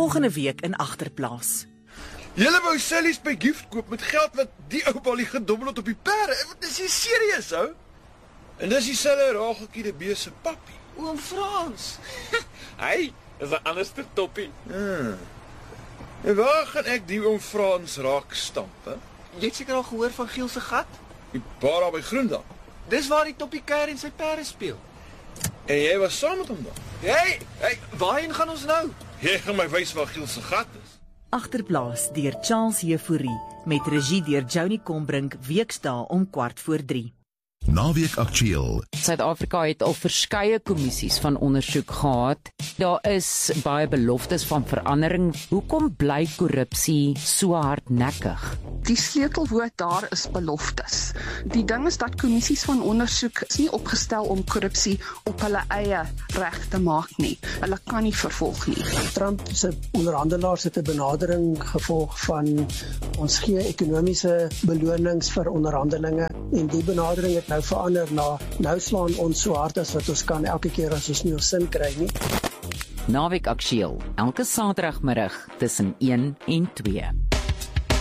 volgende week in Agterplaas. Julle wou Sally's by gift koop met geld wat die ou balie gedobbel het op die perde. Dis jy serieus, ou? En dis dieselfde Rageltjie die bees se pappie. Oom Frans. Hy is 'n anderste toppie. En waar gaan ek die oom Frans raak stamp, hè? Jy het seker al gehoor van Giel se gat? Die bar daar by Groendal. Dis waar die toppie kuier en sy perde speel. En jy was saam met hom dan? Hey, waarheen gaan ons nou? Jy gaan my wys waar Giel se gat is. Agterplaas deur Charles Jefouri met regie deur Johnny Combrink, weksdae om 2:45. Naweek Aktueel. Suid-Afrika het al verskeie kommissies van ondersoek gehad. Daar is baie beloftes van verandering. Hoekom bly korrupsie so hardnekkig? Die sleutelwoord daar is beloftes. Die ding is dat kommissies van ondersoek is nie opgestel om korrupsie op hulle eie reg te maak nie. Hulle kan nie vervolg nie. Trump se onderhandelaars het 'n benadering gevolg van ons gee ekonomiese belonings vir onderhandelinge en die benadering het nou verander na nou slaan ons so hard as wat ons kan elke keer as ons nie ons sin kry nie. Naweek Aktueel, elke Saterdagmiddag tussen 1 en 2.